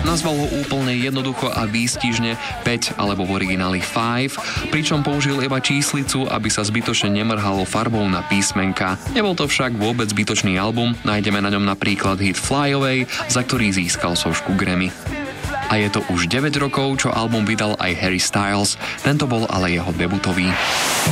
Nazval ho úplne jednoducho a výstižne 5 alebo v origináli 5, pričom použil iba číslicu, aby sa zbytočne nemrhalo farbou na písmenka. Nebol to však vôbec zbytočný album, nájdeme na ňom napríklad hit Fly Away, za ktorý získal sošku Grammy. A je to už 9 rokov, čo album vydal aj Harry Styles, tento bol ale jeho debutový.